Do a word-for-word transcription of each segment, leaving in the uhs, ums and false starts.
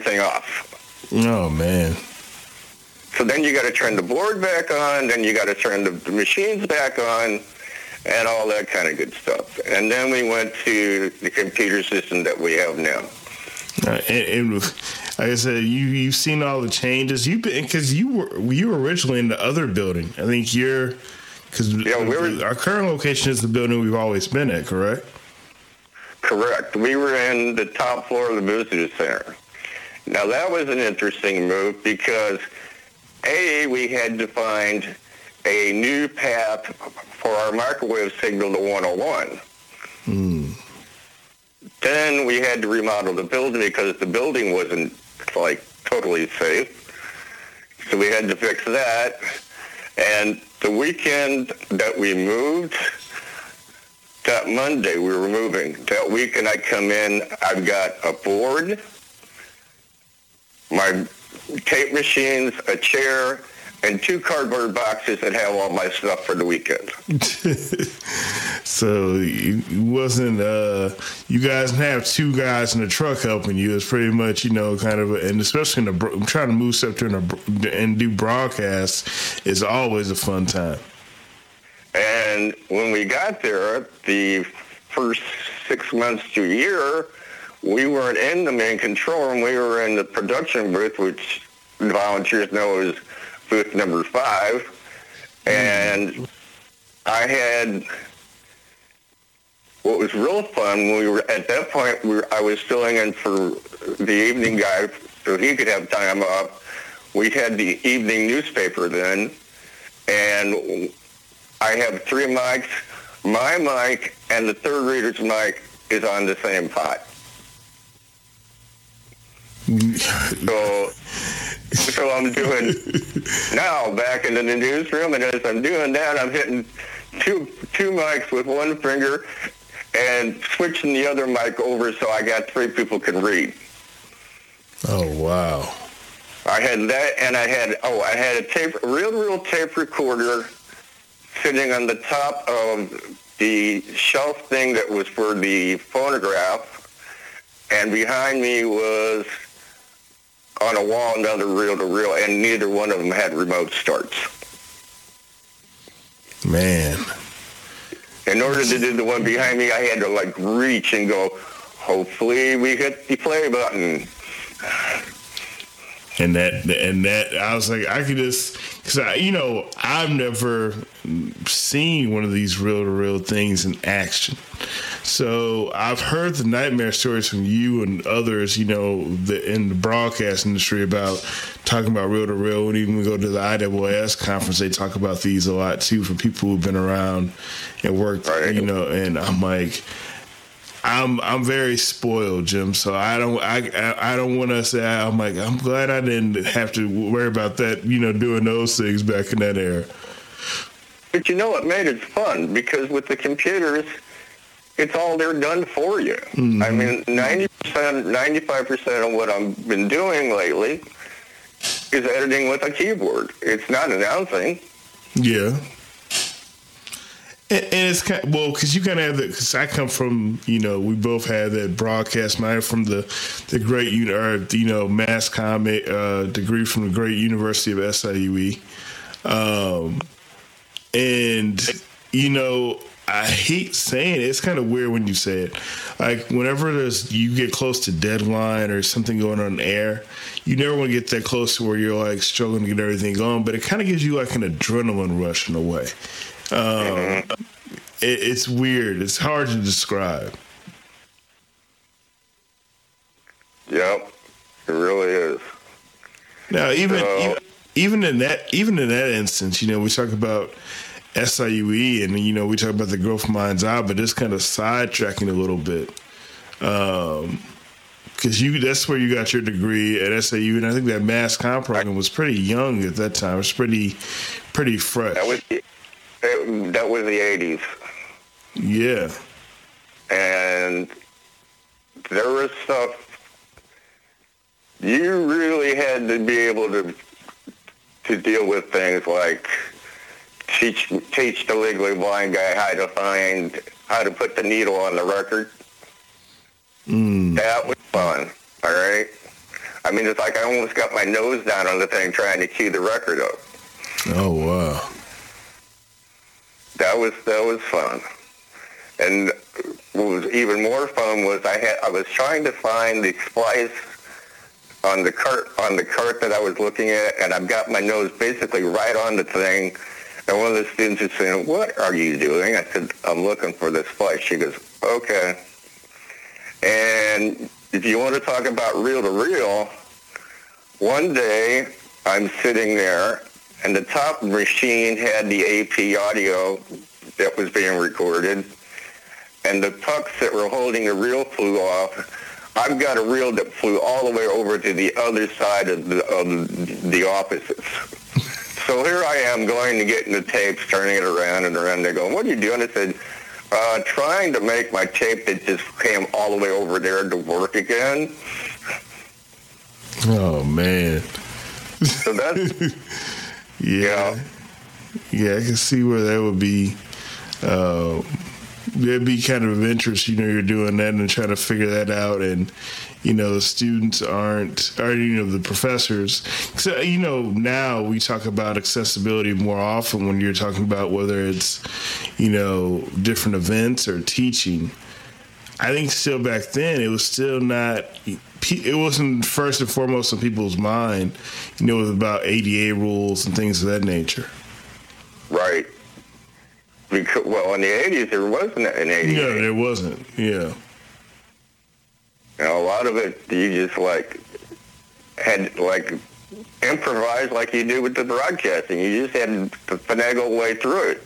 everything off. Oh, man. So then you got to turn the board back on, then you got to turn the, the machines back on, and all that kind of good stuff. And then we went to the computer system that we have now. Uh, and, and like I said, you you've seen all the changes. You've been because you were you were originally in the other building. I think you're because yeah, we were, our current location is the building we've always been at. Correct. Correct. We were in the top floor of the visitor center. Now that was an interesting move because A, we had to find a new path for our microwave signal to one oh one. Mm. Then we had to remodel the building because the building wasn't, like, totally safe. So we had to fix that. And the weekend that we moved, that Monday we were moving. That weekend I come in, I've got a board, my tape machines, a chair, and two cardboard boxes that have all my stuff for the weekend. So it wasn't, uh, you guys didn't have two guys in the truck helping you. It's pretty much, you know, kind of, a, and especially in the, I'm trying to move stuff during a, and do broadcasts is always a fun time. And when we got there, the first six months to a year, we weren't in the main control room. We were in the production booth, which volunteers know is booth number five. And I had, what was real fun, when we were at that point, we were, I was filling in for the evening guy so he could have time off. We had the evening newspaper then, and I have three mics. My mic and the third reader's mic is on the same pot. So, so I'm doing now back into the newsroom, and as I'm doing that, I'm hitting two two mics with one finger and switching the other mic over so I got three people can read. Oh wow! I had that, and I had oh, I had a tape, a real, real tape recorder sitting on the top of the shelf thing that was for the phonograph, and behind me was on a wall another reel-to-reel, and neither one of them had remote starts. Man. In order to do the one behind me, I had to, like, reach and go, hopefully we hit the play button. And that, and that, I was like, I could just, because, I, you know, I've never seen one of these reel-to-reel things in action. So I've heard the nightmare stories from you and others, you know, the, in the broadcast industry about talking about reel-to-reel. And even we go to the I W S conference, they talk about these a lot, too, for people who've been around and worked, right. You know, and I'm like, I'm I'm very spoiled, Jim. So I don't I I don't want to say I'm like I'm glad I didn't have to worry about that. You know, doing those things back in that era. But you know what made it fun, because with the computers, it's all they're done for you. Mm-hmm. I mean, ninety percent, ninety-five percent of what I've been doing lately is editing with a keyboard. It's not announcing. Yeah. And, and it's kind of, well, because you kind of have that, because I come from, you know, we both had that broadcast mind from the, the great, or, you know, mass comm uh, degree from the great University of S I U E. Um, and, you know, I hate saying it. It's kind of weird when you say it. Like, whenever there's you get close to deadline or something going on in the air, you never want to get that close to where you're, like, struggling to get everything going. But it kind of gives you, like, an adrenaline rush in a way. Um, it, it's weird. It's hard to describe. Yep, it really is. Now, even, so, even even in that even in that instance, you know, we talk about S I U E, and you know, we talk about the Growth Minds Out, but just kind of sidetracking a little bit, um, because you that's where you got your degree at S I U, and I think that mass comm program was pretty young at that time. It was pretty pretty fresh. That was it, that was the eighties. Yeah, and there was stuff you really had to be able to to deal with, things like teach teach the legally blind guy how to find how to put the needle on the record. Mm. That was fun. All right. I mean, it's like I almost got my nose down on the thing trying to cue the record up. Oh, wow. That was that was fun. And what was even more fun was I had I was trying to find the splice on the cart on the cart that I was looking at, and I've got my nose basically right on the thing. And one of the students is saying, "What are you doing?" I said, "I'm looking for the splice." She goes, "Okay." And if you want to talk about reel to reel, one day I'm sitting there, and the top machine had the A P audio that was being recorded, and the pucks that were holding the reel flew off. I've got a reel that flew all the way over to the other side of the, of the offices. So here I am going to get in the tapes, turning it around and around. They're going, "What are you doing?" I said, uh, trying to make my tape that just came all the way over there to work again. Oh, man. So that's... yeah. Yeah, I can see where that would be... Uh, there'd be kind of interest, you know, you're doing that and trying to figure that out, and you know the students aren't, or you know the professors. So you know now we talk about accessibility more often when you're talking about whether it's you know different events or teaching. I think still back then it was still not. It wasn't first and foremost on people's mind. You know, it was about A D A rules and things of that nature. Right. Because, well, in the eighties, there wasn't an A D A. No, there wasn't. Yeah. You know, a lot of it, you just, like, had, like, improvise like you do with the broadcasting. You just had to finagle way through it.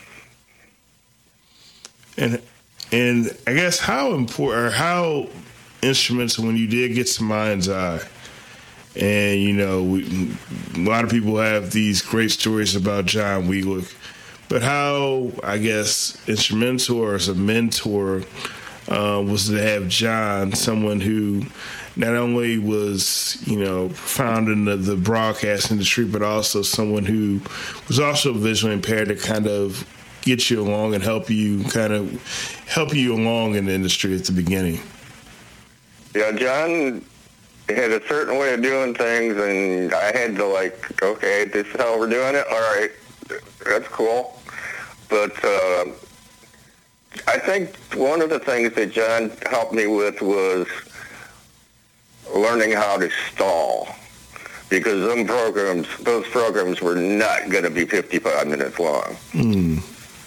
And and I guess how important, or how instrumental when you did get to Mind's Eye, and, you know, we, a lot of people have these great stories about John Wheelock. But how, I guess, instrumental or as a mentor uh, was to have John, someone who not only was, you know, profound in the, the broadcast industry, but also someone who was also visually impaired to kind of get you along and help you kind of help you along in the industry at the beginning. Yeah, John had a certain way of doing things, and I had to, like, okay, this is how we're doing it. All right, that's cool. But uh, I think one of the things that John helped me with was learning how to stall, because them programs, those programs were not going to be fifty-five minutes long. Mm.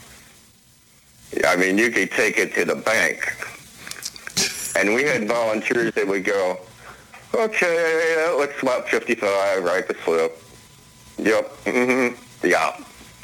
I mean, you could take it to the bank. And we had volunteers that would go, okay, let's swap fifty-five, write the slip. Yep, mm-hmm, yeah.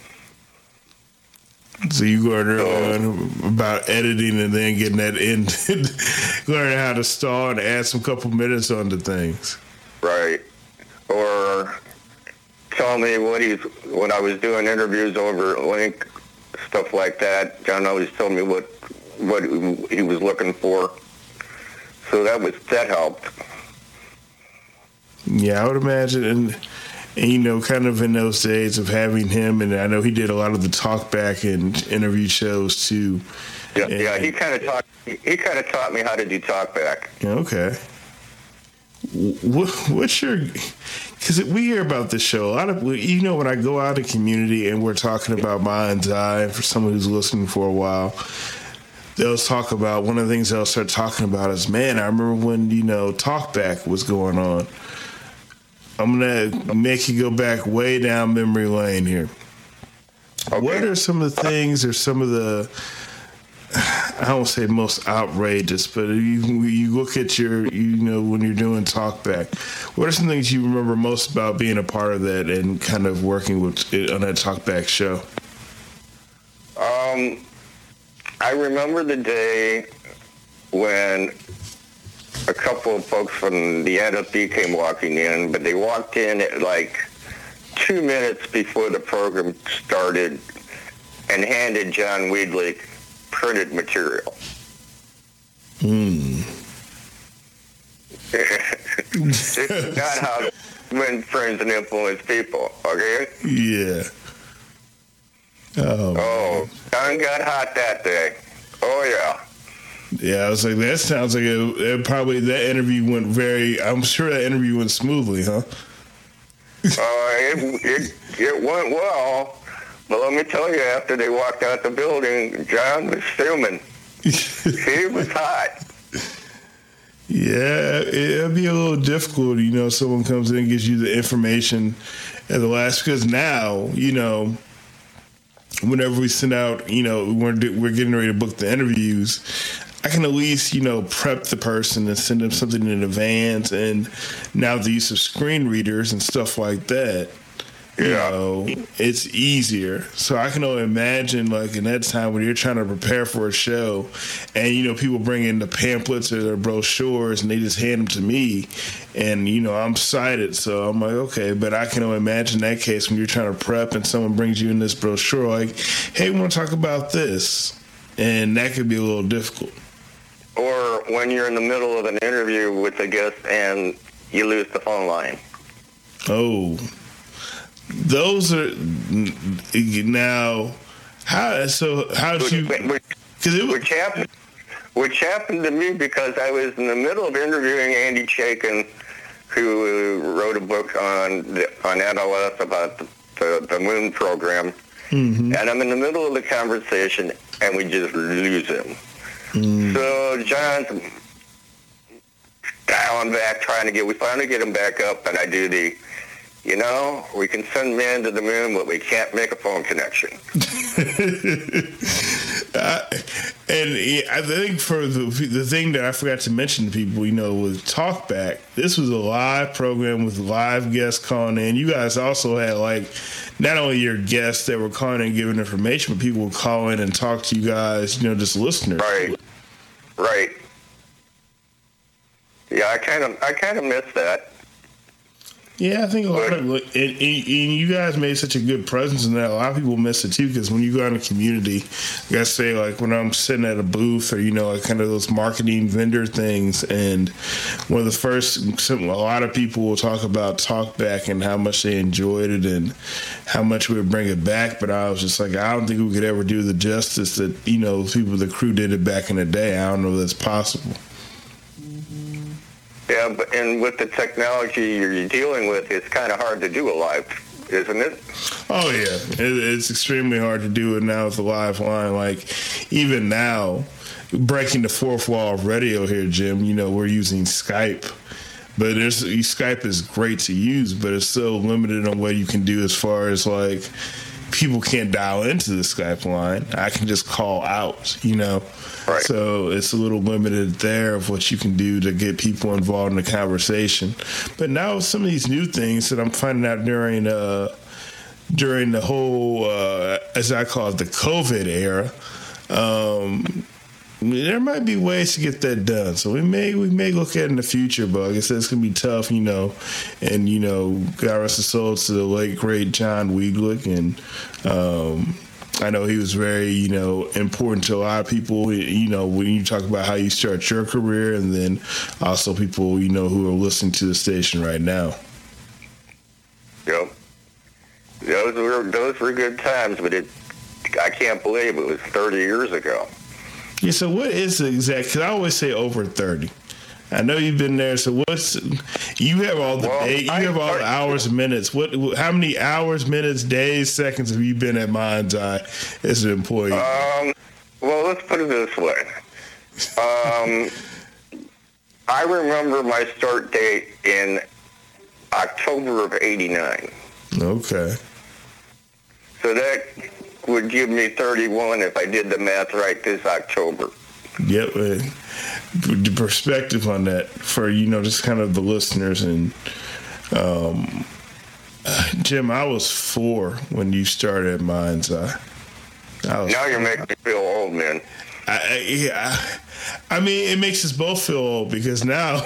So you go learn about editing and then getting that in, learning how to stall and add some couple minutes onto things. Right. Or tell me what he's, when I was doing interviews over Link, stuff like that, John always told me what what he was looking for. So that was, that helped. Yeah, I would imagine, and, and you know, kind of in those days of having him, and I know he did a lot of the talkback and interview shows too. Yeah, and, yeah, he kind of taught he kind of taught me how to do talkback. Okay. What, what's your? Because we hear about this show a lot of. You know, when I go out in community and we're talking about Mind's Eye, for someone who's listening for a while, they'll talk about, one of the things they'll start talking about is, man, I remember when, you know, talkback was going on. I'm going to make you go back way down memory lane here. Okay. What are some of the things or some of the, I don't say most outrageous, but you, you look at your, you know, when you're doing talkback, what are some things you remember most about being a part of that and kind of working with it on that talkback show? Um, I remember the day when a couple of folks from the N F B came walking in, but they walked in at like two minutes before the program started and handed John Wheelock printed material. Hmm. This is not how to win friends and influence people, okay? Yeah. Oh, oh, John got hot that day. Oh, yeah. Yeah, I was like, that sounds like it, it probably that interview went very. I'm sure that interview went smoothly, huh? uh, it, it it went well, but let me tell you, after they walked out the building, John was fuming. He was hot. Yeah, it'd be a little difficult, you know. Someone comes in and gives you the information at the last, because now, you know, whenever we send out, you know, we're we're getting ready to book the interviews, I can at least, you know, prep the person and send them something in advance. And now the use of screen readers and stuff like that, you yeah. know, it's easier. So I can only imagine, like, in that time when you're trying to prepare for a show and, you know, people bring in the pamphlets or their brochures and they just hand them to me. And, you know, I'm cited. So I'm like, okay, but I can only imagine that case when you're trying to prep and someone brings you in this brochure, like, hey, we want to talk about this. And that could be a little difficult. Or when you're in the middle of an interview with a guest and you lose the phone line. Oh, those are now how so how did you which, it, which happened which happened to me because I was in the middle of interviewing Andy Chaikin, who wrote a book on the, on N O S about the, the, the moon program, mm-hmm. and I'm in the middle of the conversation and we just lose him. Mm. So John's dialing back, trying to get we finally get him back up, and I do the You know, we can send men to the moon, but we can't make a phone connection. uh, and I think for the the thing that I forgot to mention to people, you know, with Talkback, this was a live program with live guests calling in. You guys also had, like, not only your guests that were calling in and giving information, but people would call in and talk to you guys, you know, just listeners. Right, right. Yeah, I kind of, I kind of miss that. Yeah, I think a lot of, and, and, and you guys made such a good presence in that. A lot of people miss it too, because when you go out in the community, I gotta say, like when I'm sitting at a booth or, you know, like kind of those marketing vendor things, and one of the first, some, a lot of people will talk about Talkback and how much they enjoyed it and how much we would bring it back. But I was just like, I don't think we could ever do the justice that, you know, people, the crew did it back in the day. I don't know if that's possible. Yeah, but and with the technology you're dealing with, it's kind of hard to do a live, isn't it? Oh yeah, it, it's extremely hard to do it now with the live line. Like even now, breaking the fourth wall of radio here, Jim. You know, we're using Skype, but there's Skype is great to use, but it's so limited on what you can do as far as like people can't dial into the Skype line. I can just call out, you know. Right. So it's a little limited there of what you can do to get people involved in the conversation. But now some of these new things that I'm finding out during uh, during the whole, uh, as I call it, the COVID era, um, there might be ways to get that done. So we may we may look at it in the future, but like I said, it's gonna be tough, you know. And you know, God rest his soul to the late great John Weidlich, and um, I know he was very, you know, important to a lot of people, you know, when you talk about how you start your career, and then also people, you know, who are listening to the station right now. Yep. Those were, those were good times, but it, I can't believe it was thirty years ago. Yeah, so what is the exact, because I always say over thirty. I know you've been there, so what's, you have all the well, day, you I, have all the hours and minutes. What, how many hours, minutes, days, seconds have you been at Mind's Eye as an employee? Um, well, let's put it this way. Um, I remember my start date in October of eighty-nine. Okay. So that would give me thirty-one if I did the math right this October. Yep. Uh, the perspective on that for, you know, just kind of the listeners. And um, uh, Jim, I was four when you started at Mind's Eye. I was now you're making me feel old, man. I, I, yeah, I mean, it makes us both feel old because now,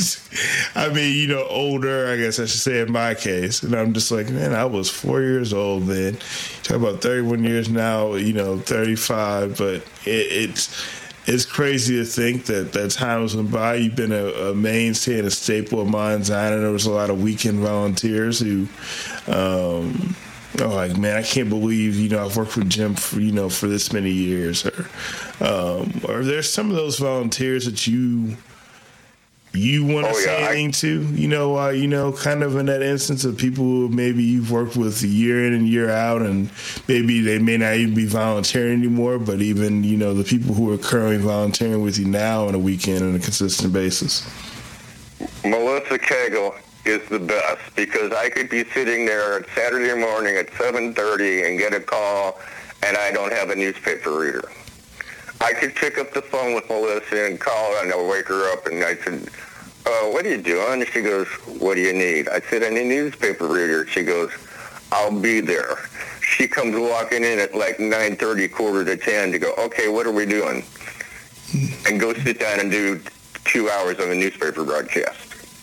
I mean, you know, older, I guess I should say in my case. And I'm just like, man, I was four years old then. Talk about thirty-one years now, you know, thirty-five. But it, it's it's crazy to think that that time was went by. You've been a, a mainstay and a staple of Mind's Eye. And there was a lot of weekend volunteers who, um, Oh, like, man, I can't believe, you know, I've worked with Jim for, you know, for this many years. Or, um, or there's some of those volunteers that you you want to oh, say yeah, anything I, to, you know, uh, you know, kind of in that instance of people who maybe you've worked with year in and year out, and maybe they may not even be volunteering anymore, but even, you know, the people who are currently volunteering with you now on a weekend on a consistent basis. Melissa Cagle is the best, because I could be sitting there Saturday morning at seven thirty and get a call, and I don't have a newspaper reader. I could pick up the phone with Melissa and call her, and I'll wake her up, and I said, uh, what are you doing? She goes, what do you need? I said, I need a newspaper reader. She goes, I'll be there. She comes walking in at like nine thirty, quarter to ten to go, okay, what are we doing? And go sit down and do two hours of a newspaper broadcast.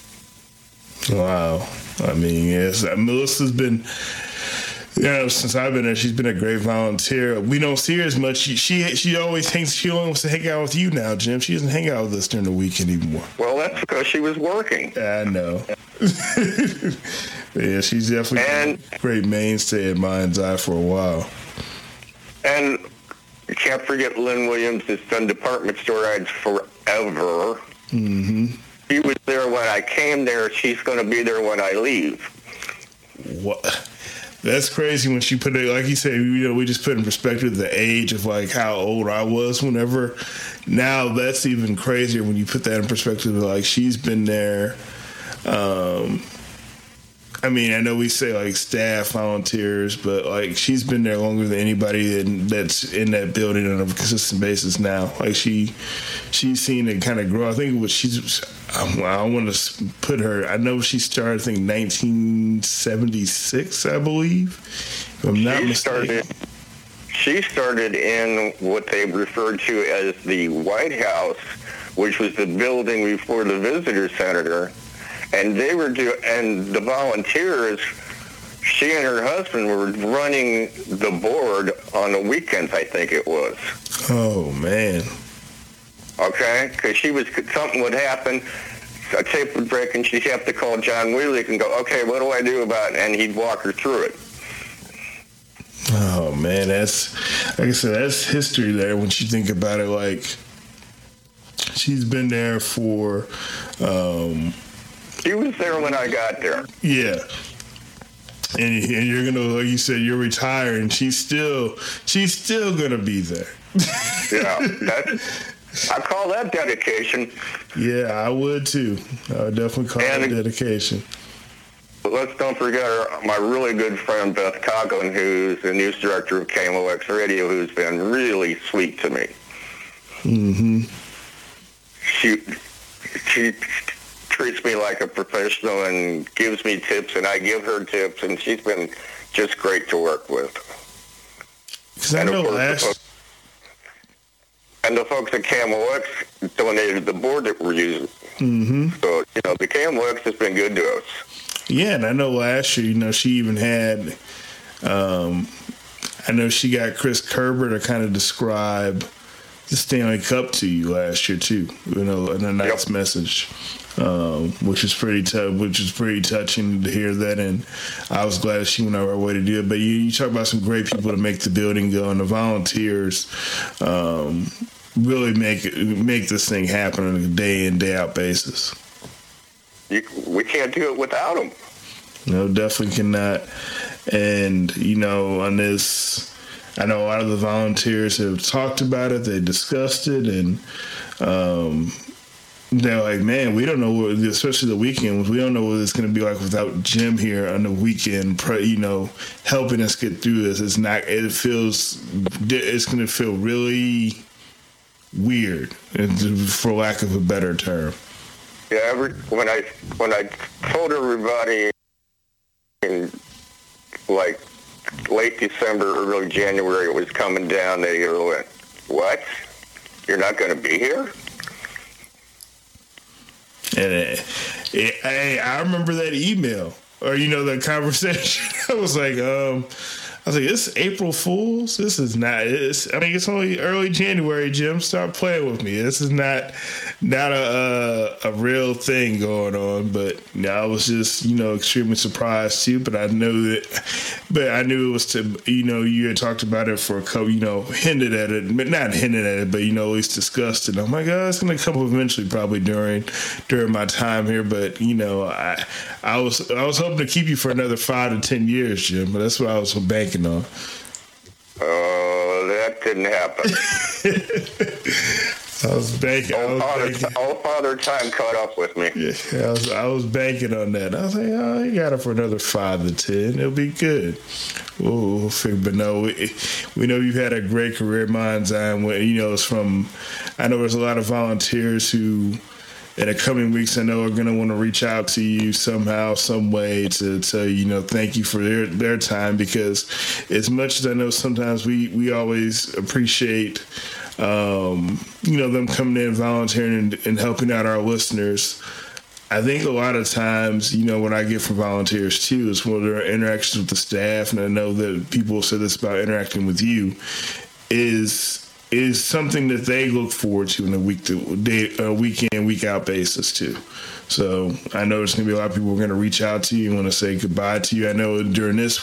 Wow. I mean, yes, Melissa's been, you know, since I've been there, she's been a great volunteer. We don't see her as much. She she, she always hangs, she only wants to hang out with you now, Jim. She doesn't hang out with us during the week anymore. Well, that's because she was working. I know. Yeah, she's definitely and, a great mainstay in Mind's Eye for a while. And you can't forget Lynn Williams has done department store ads forever. Mm-hmm. She was there when I came there. She's going to be there when I leave. What? That's crazy when she put it, like you said, you know, we just put in perspective the age of like how old I was whenever. Now that's even crazier when you put that in perspective. Like she's been there. Um, I mean, I know we say like staff volunteers, but like she's been there longer than anybody that's in that building on a consistent basis now. Like she, she's seen it kind of grow. I think what she's, I want to put her, I know she started, I think, nineteen seventy-six, I believe, if I'm not she mistaken. Started, she started in what they referred to as the White House, which was the building before the visitor center. And they were do, and the volunteers, she and her husband were running the board on the weekends, I think it was. Oh, man. Okay? Because she was, something would happen, a tape would break, and she'd have to call John Wheelie and go, okay, what do I do about it? And he'd walk her through it. Oh, man, that's, like I said, that's history there when you think about it. Like, she's been there for, um, She was there when I got there. Yeah. And, and you're going to, like you said, you're retired, and she's still, she's still going to be there. Yeah. That's, I call that dedication. Yeah, I would too. I would definitely call and, that dedication. But let's don't forget our, my really good friend Beth Coughlin, who's the news director of K M O X Radio, who's been really sweet to me. Mm-hmm. She, she treats me like a professional and gives me tips, and I give her tips, and she's been just great to work with. Because I know last... And the folks at K M O X donated the board that we're using. Mm-hmm. So, you know, the K M O X has been good to us. Yeah, and I know last year, you know, she even had, um, I know she got Chris Kerber to kind of describe the Stanley Cup to you last year, too, you know, in a nice yep. message, um, which is pretty tough, which is pretty touching to hear that. And I was glad that she went out her way to do it. But you, you talk about some great people to make the building go, and the volunteers, um, really make make this thing happen on a day in, day out basis. You, we can't do it without them. No, definitely cannot. And, you know, on this, I know a lot of the volunteers have talked about it. They discussed it, and um, they're like, man, we don't know what, especially the weekends, we don't know what it's going to be like without Jim here on the weekend, you know, helping us get through this. It's not, it feels, it's going to feel really weird, for lack of a better term. Yeah, every, when I when I told everybody in like late December, early January it was coming down, they went, "What? You're not going to be here?" And it, it, I, I remember that email, or you know, that conversation. I was like, um. I was like, it's April Fool's. This is not. It's, I mean, it's only early January, Jim. Stop playing with me. This is not not a a, a real thing going on. But you know, I was just you know extremely surprised too. But I knew that. But I knew it was to you know you had talked about it for a couple. You know, hinted at it, but not hinted at it, but you know at least discussed it. I'm like, oh, it's going to come up eventually, probably during during my time here. But you know, I I was I was hoping to keep you for another five to ten years, Jim. But that's what I was banking on. Oh, that didn't happen. I was banking. Old, I was father, banking. old father time caught up with me. Yeah, I was I was banking on that. I was like, oh, you got it for another five to ten. It'll be good. We'll, we'll figure. But no, we, we know you've had a great career at Mind's Eye. You know, it's from. I know there's a lot of volunteers who, in the coming weeks, I know are going to want to reach out to you somehow, some way to tell you, you know, thank you for their, their time, because as much as I know sometimes we, we always appreciate, um, you know, them coming in, volunteering and, and helping out our listeners. I think a lot of times, you know, what I get from volunteers too is when there are interactions with the staff, and I know that people say this about interacting with you, is is something that they look forward to on a week to day, a week in, week out basis too. So I know there's going to be a lot of people who are going to reach out to you and want to say goodbye to you. I know during this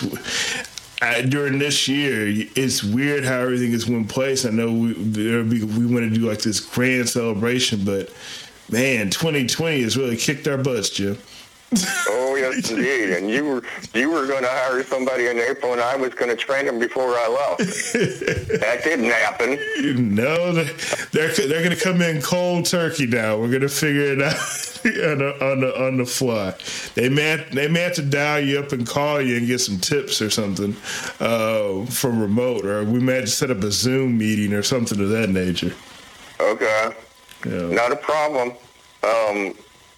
I, during this year, it's weird how everything is in place. I know we be, we want to do like this grand celebration, but man, twenty twenty has really kicked our butts, Jim. Oh, yes, indeed. And you were you were going to hire somebody in April, and I was going to train them before I left. That didn't happen. No, they're they're going to come in cold turkey now. We're going to figure it out on the, on the on the fly. They may they may have to dial you up and call you and get some tips or something uh, from remote, or we may have to set up a Zoom meeting or something of that nature. Okay, yeah. Not a problem. Um,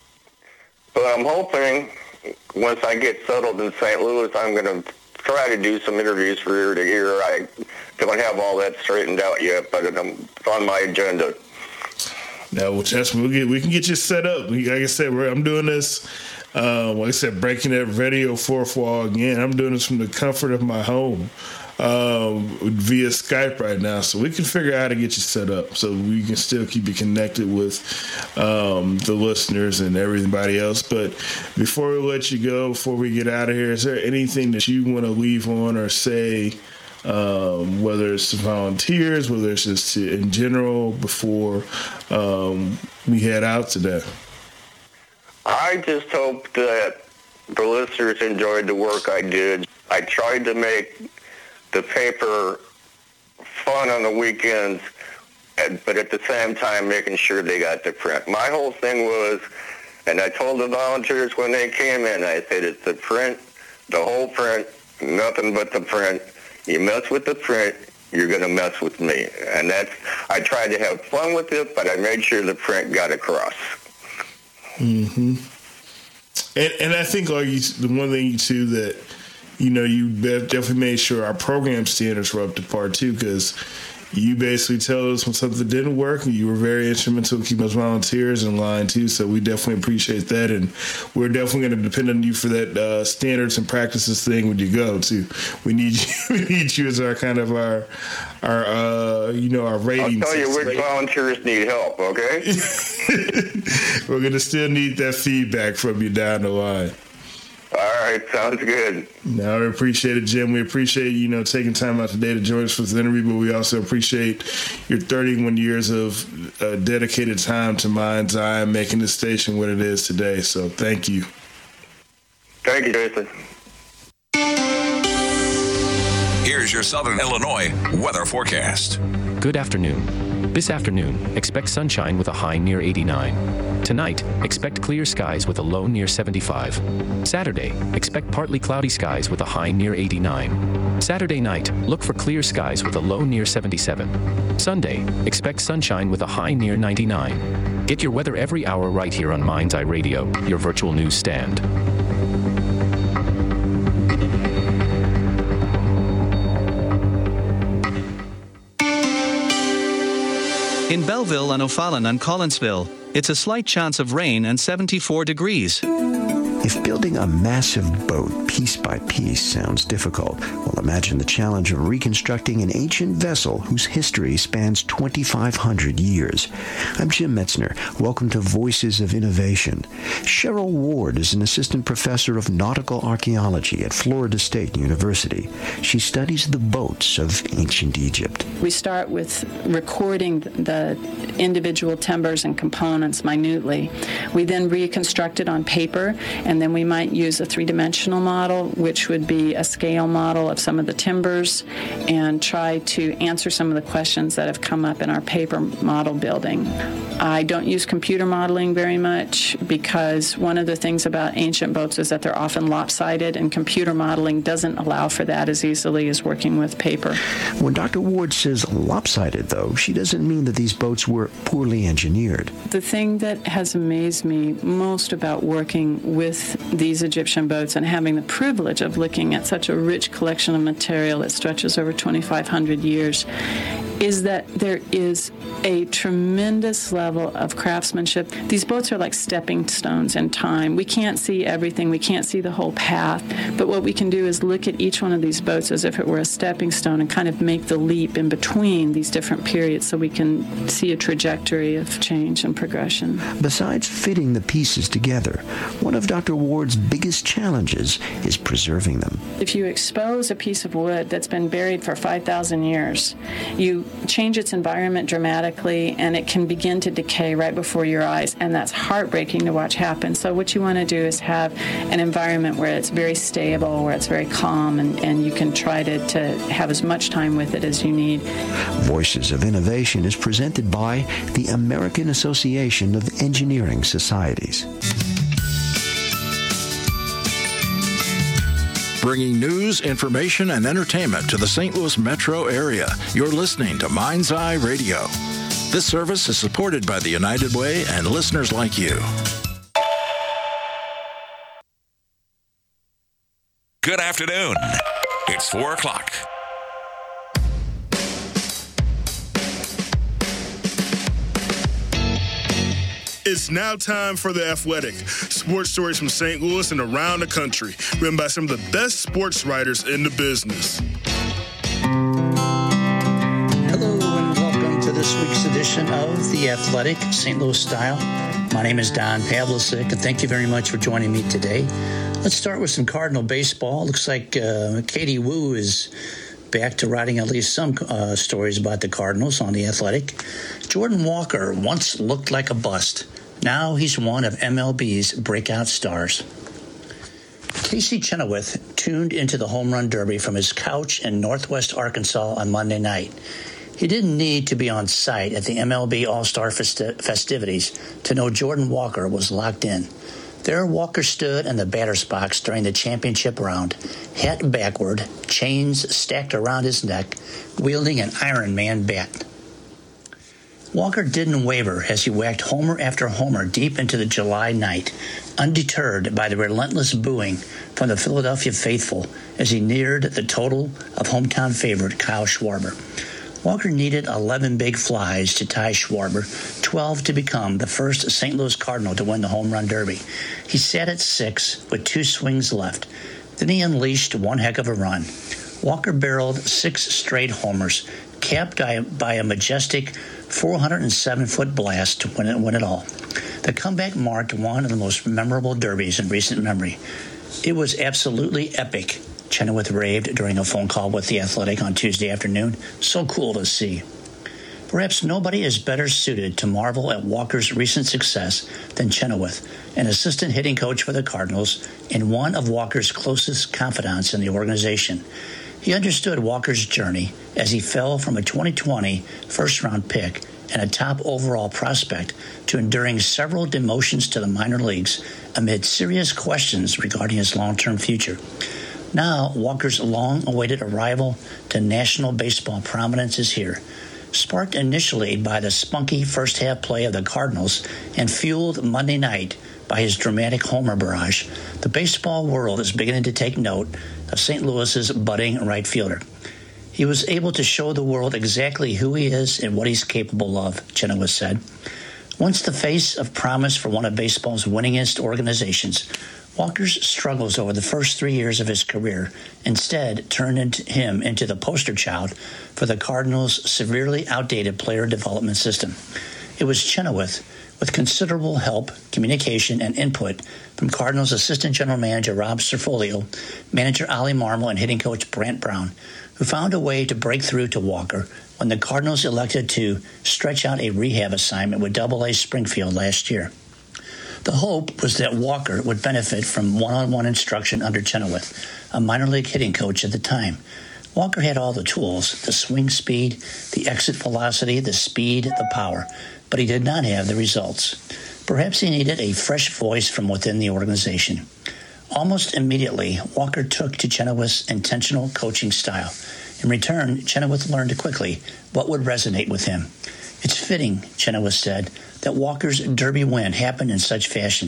But I'm hoping once I get settled in Saint Louis, I'm going to try to do some interviews for ear to ear. I don't have all that straightened out yet, but it's on my agenda. Now, well, Chess, we'll get, we can get you set up. Like I said, I'm doing this, uh, like I said, breaking that radio fourth wall again. I'm doing this from the comfort of my home. Um, via Skype right now, so we can figure out how to get you set up so we can still keep you connected with um, the listeners and everybody else. But before we let you go, before we get out of here, is there anything that you want to leave on or say, um, whether it's to volunteers, whether it's just to, in general, before um, we head out today? I just hope that the listeners enjoyed the work I did. I tried to make the paper fun on the weekends, but at the same time making sure they got the print. My whole thing was, and I told the volunteers when they came in, I said, it's the print, the whole print, nothing but the print. You mess with the print, you're going to mess with me. And that's, I tried to have fun with it, but I made sure the print got across. Mm-hmm. And, and I think like you, the one thing, too, that you know, you definitely made sure our program standards were up to par, too, because you basically tell us when something didn't work, and you were very instrumental in keeping us volunteers in line, too, so we definitely appreciate that, and we're definitely going to depend on you for that uh, standards and practices thing when you go, too. We need you, we need you as our kind of our, our uh, you know, our rating. I'll tell you which volunteers need help, okay? We're going to still need that feedback from you down the line. All right, sounds good. No, we appreciate it, Jim. We appreciate, you know, taking time out today to join us for this interview, but we also appreciate your thirty-one years of uh, dedicated time to Mind's Eye and making this station what it is today. So thank you. Thank you, Jason. Here's your Southern Illinois weather forecast. Good afternoon. This afternoon, expect sunshine with a high near eighty-nine. Tonight, expect clear skies with a low near seventy-five. Saturday, expect partly cloudy skies with a high near eighty-nine. Saturday night, look for clear skies with a low near seventy-seven. Sunday, expect sunshine with a high near ninety-nine. Get your weather every hour right here on Mind's Eye Radio, your virtual news stand. In Belleville and O'Fallon and Collinsville, it's a slight chance of rain and seventy-four degrees. If building a massive boat piece by piece sounds difficult, well, imagine the challenge of reconstructing an ancient vessel whose history spans twenty-five hundred years. I'm Jim Metzner. Welcome to Voices of Innovation. Cheryl Ward is an assistant professor of nautical archaeology at Florida State University. She studies the boats of ancient Egypt. We start with recording the individual timbers and components minutely. We then reconstruct it on paper, and then we might use a three-dimensional model, which would be a scale model of some of the timbers, and try to answer some of the questions that have come up in our paper model building. I don't use computer modeling very much because one of the things about ancient boats is that they're often lopsided, and computer modeling doesn't allow for that as easily as working with paper. When Doctor Ward says lopsided, though, she doesn't mean that these boats were poorly engineered. The thing that has amazed me most about working with these Egyptian boats and having the privilege of looking at such a rich collection of material that stretches over twenty-five hundred years is that there is a tremendous level of craftsmanship. These boats are like stepping stones in time. We can't see everything. We can't see the whole path. But what we can do is look at each one of these boats as if it were a stepping stone and kind of make the leap in between these different periods so we can see a trajectory of change and progression. Besides fitting the pieces together, one of Doctor Ward's biggest challenges is preserving them. If you expose a piece of wood that's been buried for five thousand years, you change its environment dramatically, and it can begin to decay right before your eyes, and that's heartbreaking to watch happen. So what you want to do is have an environment where it's very stable, where it's very calm, and, and you can try to, to have as much time with it as you need. Voices of Innovation is presented by the American Association of Engineering Societies. Bringing news, information, and entertainment to the Saint Louis metro area. You're listening to Mind's Eye Radio. This service is supported by the United Way and listeners like you. Good afternoon. It's four o'clock. It's now time for The Athletic, sports stories from Saint Louis and around the country, written by some of the best sports writers in the business. Hello and welcome to this week's edition of The Athletic, Saint Louis style. My name is Don Pavlicek, and thank you very much for joining me today. Let's start with some Cardinal baseball. Looks like uh, Katie Woo is back to writing at least some uh, stories about the Cardinals on The Athletic. Jordan Walker once looked like a bust. Now he's one of M L B's breakout stars. Casey Chenoweth tuned into the Home Run Derby from his couch in Northwest Arkansas on Monday night. He didn't need to be on site at the M L B All-Star festi- festivities to know Jordan Walker was locked in. There Walker stood in the batter's box during the championship round, hat backward, chains stacked around his neck, wielding an Iron Man bat. Walker didn't waver as he whacked homer after homer deep into the July night, undeterred by the relentless booing from the Philadelphia faithful as he neared the total of hometown favorite Kyle Schwarber. Walker needed eleven big flies to tie Schwarber, twelve to become the first Saint Louis Cardinal to win the Home Run Derby. He sat at six with two swings left. Then he unleashed one heck of a run. Walker barreled six straight homers, capped by a majestic four hundred seven foot blast to win it, win it all. The comeback marked one of the most memorable derbies in recent memory. It was absolutely epic, Chenoweth raved during a phone call with The Athletic on Tuesday afternoon. So cool to see. Perhaps nobody is better suited to marvel at Walker's recent success than Chenoweth, an assistant hitting coach for the Cardinals and one of Walker's closest confidants in the organization. He understood Walker's journey as he fell from a twenty twenty first-round pick and a top overall prospect to enduring several demotions to the minor leagues amid serious questions regarding his long-term future. Now, Walker's long-awaited arrival to National Baseball prominence is here. Sparked initially by the spunky first-half play of the Cardinals and fueled Monday night by his dramatic homer barrage, the baseball world is beginning to take note of Saint Louis's budding right fielder. He was able to show the world exactly who he is and what he's capable of, Chenoweth said. Once the face of promise for one of baseball's winningest organizations, Walker's struggles over the first three years of his career instead turned into him into the poster child for the Cardinals' severely outdated player development system. It was Chenoweth, with considerable help, communication, and input from Cardinals assistant general manager Rob Cerfolio, manager Ollie Marmol, and hitting coach Brant Brown, who found a way to break through to Walker when the Cardinals elected to stretch out a rehab assignment with Double A Springfield last year. The hope was that Walker would benefit from one-on-one instruction under Chenoweth, a minor league hitting coach at the time. Walker had all the tools, the swing speed, the exit velocity, the speed, the power, but he did not have the results. Perhaps he needed a fresh voice from within the organization. Almost immediately, Walker took to Chenoweth's intentional coaching style. In return, Chenoweth learned quickly what would resonate with him. It's fitting, Chenoweth said, that Walker's Derby win happened in such fashion.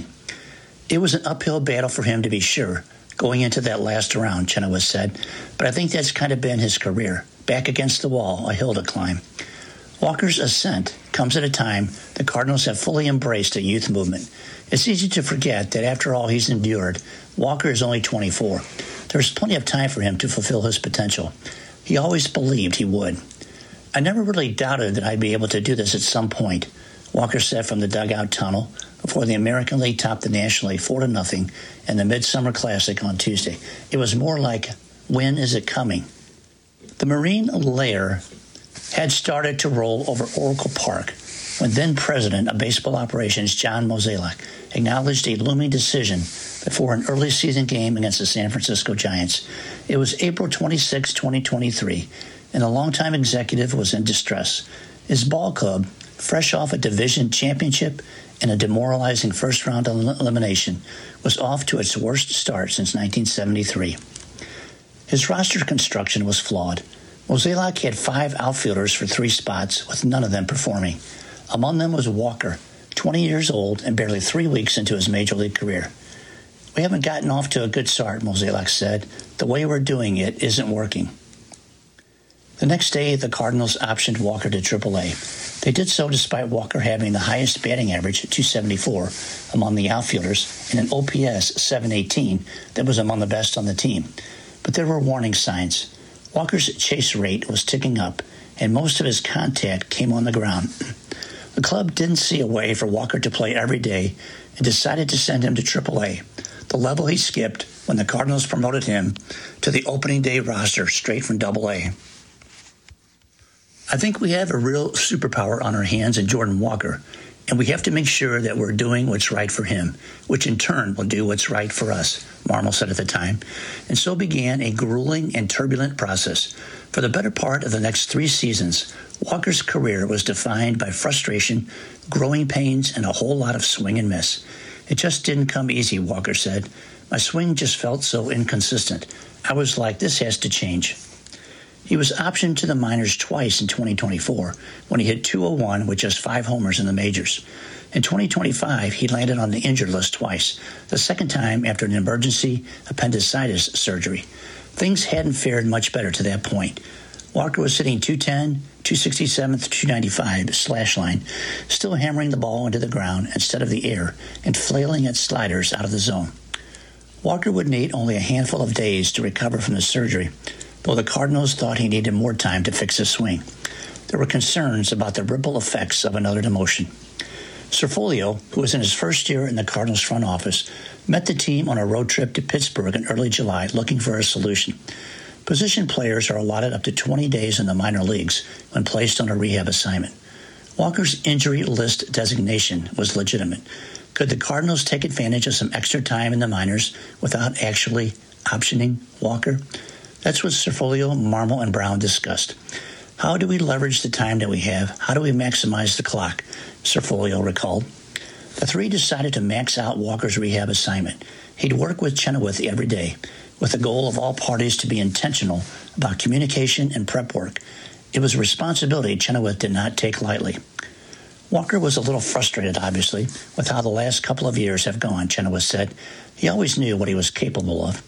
It was an uphill battle for him, to be sure, going into that last round, Chenoweth said, but I think that's kind of been his career, back against the wall, a hill to climb. Walker's ascent comes at a time the Cardinals have fully embraced a youth movement. It's easy to forget that after all he's endured, Walker is only twenty-four. There's plenty of time for him to fulfill his potential. He always believed he would. I never really doubted that I'd be able to do this at some point, Walker said from the dugout tunnel before the American League topped the National League four to nothing in the Midsummer Classic on Tuesday. It was more like, when is it coming? The Marine Layer had started to roll over Oracle Park when then-president of baseball operations John Mozeliak acknowledged a looming decision before an early season game against the San Francisco Giants. It was April twenty-sixth, twenty twenty-three, and the longtime executive was in distress. His ball club, fresh off a division championship and a demoralizing first-round elimination, was off to its worst start since nineteen seventy-three. His roster construction was flawed. Mozeliak had five outfielders for three spots, with none of them performing. Among them was Walker, twenty years old and barely three weeks into his major league career. We haven't gotten off to a good start, Mozeliak said. The way we're doing it isn't working. The next day, the Cardinals optioned Walker to triple A. They did so despite Walker having the highest batting average at two seventy-four among the outfielders and an O P S seven eighteen that was among the best on the team. But there were warning signs. Walker's chase rate was ticking up, and most of his contact came on the ground. The club didn't see a way for Walker to play every day and decided to send him to triple A, the level he skipped when the Cardinals promoted him to the opening day roster straight from double A. I think we have a real superpower on our hands in Jordan Walker, and we have to make sure that we're doing what's right for him, which in turn will do what's right for us, Marmol said at the time. And so began a grueling and turbulent process. For the better part of the next three seasons, Walker's career was defined by frustration, growing pains, and a whole lot of swing and miss. It just didn't come easy, Walker said. My swing just felt so inconsistent. I was like, this has to change. He was optioned to the minors twice in twenty twenty-four, when he hit two oh one with just five homers in the majors. In twenty twenty-five, he landed on the injured list twice, the second time after an emergency appendicitis surgery. Things hadn't fared much better to that point. Walker was hitting two ten, two sixty-seven, two ninety-five slash line, still hammering the ball into the ground instead of the air and flailing at sliders out of the zone. Walker would need only a handful of days to recover from the surgery, though the Cardinals thought he needed more time to fix his swing. There were concerns about the ripple effects of another demotion. Cerfolio, who was in his first year in the Cardinals front office, met the team on a road trip to Pittsburgh in early July looking for a solution. Position players are allotted up to twenty days in the minor leagues when placed on a rehab assignment. Walker's injury list designation was legitimate. Could the Cardinals take advantage of some extra time in the minors without actually optioning Walker? That's what Cerfolio, Marmol, and Brown discussed. How do we leverage the time that we have? How do we maximize the clock? Cerfolio recalled. The three decided to max out Walker's rehab assignment. He'd work with Chenoweth every day, with the goal of all parties to be intentional about communication and prep work. It was a responsibility Chenoweth did not take lightly. Walker was a little frustrated, obviously, with how the last couple of years have gone, Chenoweth said. He always knew what he was capable of.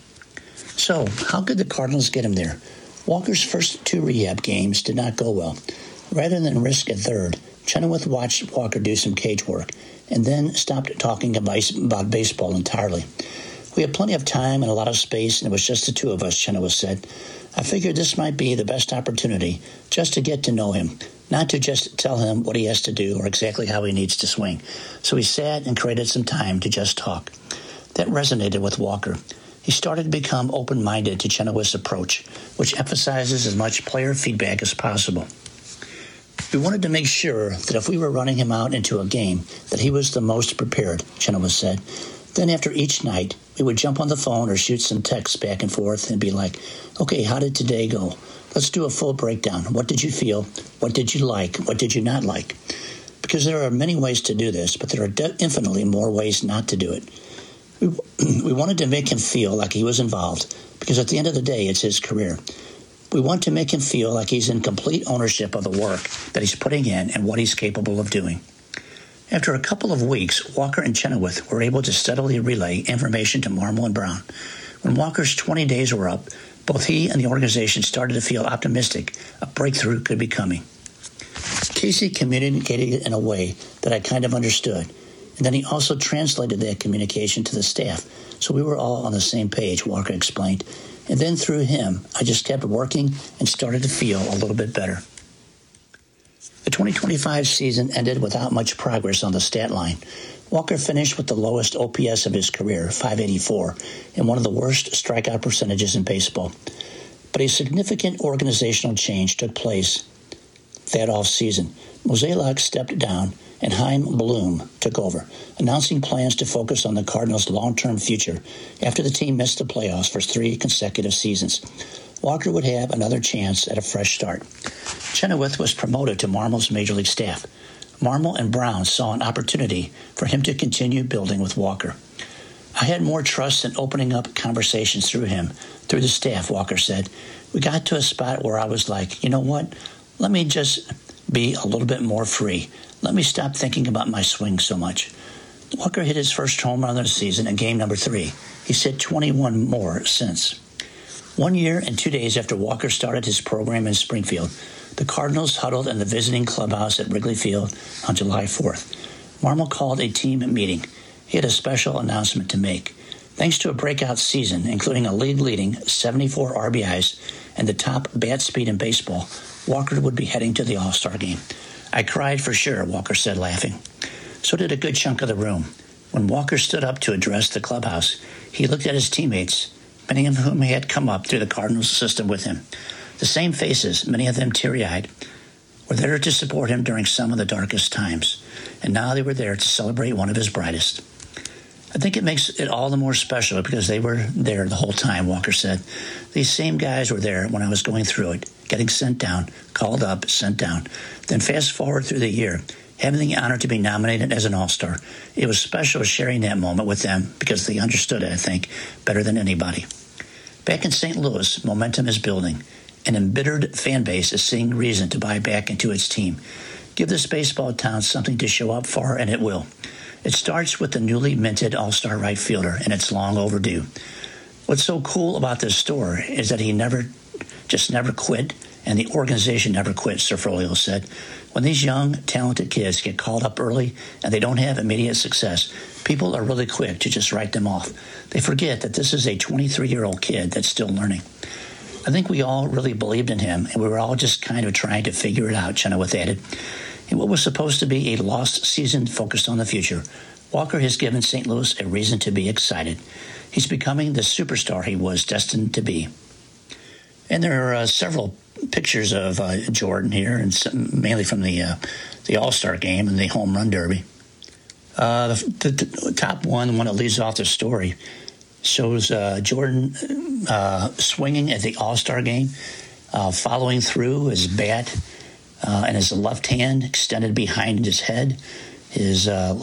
So, how could the Cardinals get him there? Walker's first two rehab games did not go well. Rather than risk a third, Chenoweth watched Walker do some cage work and then stopped talking about baseball entirely. We had plenty of time and a lot of space, and it was just the two of us, Chenoweth said. I figured this might be the best opportunity just to get to know him, not to just tell him what he has to do or exactly how he needs to swing. So we sat and created some time to just talk. That resonated with Walker. He started to become open-minded to Chenoweth's approach, which emphasizes as much player feedback as possible. We wanted to make sure that if we were running him out into a game, that he was the most prepared, Chenoweth said. Then after each night, we would jump on the phone or shoot some texts back and forth and be like, okay, how did today go? Let's do a full breakdown. What did you feel? What did you like? What did you not like? Because there are many ways to do this, but there are de- infinitely more ways not to do it. We, we wanted to make him feel like he was involved, because at the end of the day, it's his career. We want to make him feel like he's in complete ownership of the work that he's putting in and what he's capable of doing. After a couple of weeks, Walker and Chenoweth were able to steadily relay information to Marmol and Brown. When Walker's twenty days were up, both he and the organization started to feel optimistic a breakthrough could be coming. Casey communicated it in a way that I kind of understood, and then he also translated that communication to the staff, so we were all on the same page, Walker explained. And then through him, I just kept working and started to feel a little bit better. The twenty twenty-five season ended without much progress on the stat line. Walker finished with the lowest O P S of his career, five eighty-four, and one of the worst strikeout percentages in baseball. But a significant organizational change took place that offseason. Mozeliak stepped down, and Chaim Bloom took over, announcing plans to focus on the Cardinals' long-term future after the team missed the playoffs for three consecutive seasons. Walker would have another chance at a fresh start. Chenoweth was promoted to Marmol's major league staff. Marmol and Brown saw an opportunity for him to continue building with Walker. I had more trust in opening up conversations through him, through the staff, Walker said. We got to a spot where I was like, you know what? Let me just be a little bit more free. Let me stop thinking about my swing so much. Walker hit his first home run of the season in game number three. He's hit twenty-one more since. One year and two days after Walker started his program in Springfield, the Cardinals huddled in the visiting clubhouse at Wrigley Field on July fourth. Marmol called a team meeting. He had a special announcement to make. Thanks to a breakout season, including a league-leading seventy-four R B Is and the top bat speed in baseball, Walker would be heading to the All-Star game. I cried for sure, Walker said, laughing. So did a good chunk of the room. When Walker stood up to address the clubhouse, he looked at his teammates, many of whom had come up through the Cardinals system with him. The same faces, many of them teary-eyed, were there to support him during some of the darkest times, and now they were there to celebrate one of his brightest. I think it makes it all the more special because they were there the whole time, Walker said. These same guys were there when I was going through it, getting sent down, called up, sent down. Then fast forward through the year, having the honor to be nominated as an All-Star. It was special sharing that moment with them because they understood it, I think, better than anybody. Back in Saint Louis, momentum is building. An embittered fan base is seeing reason to buy back into its team. Give this baseball town something to show up for, and it will. It starts with the newly minted All-Star right fielder, and it's long overdue. What's so cool about this story is that he never, just never quit, and the organization never quit, Sir Frollo said. When these young, talented kids get called up early and they don't have immediate success, people are really quick to just write them off. They forget that this is a twenty-three-year-old kid that's still learning. I think we all really believed in him, and we were all just kind of trying to figure it out, Chenoweth added. In what was supposed to be a lost season focused on the future, Walker has given Saint Louis a reason to be excited. He's becoming the superstar he was destined to be. And there are uh, several pictures of uh, Jordan here, and some, mainly from the uh, the All-Star game and the Home Run Derby. Uh, the, the, the top one, the one that leads off the story, shows uh, Jordan uh, swinging at the All-Star game, uh, following through his bat, uh, and his left hand extended behind his head, his uh,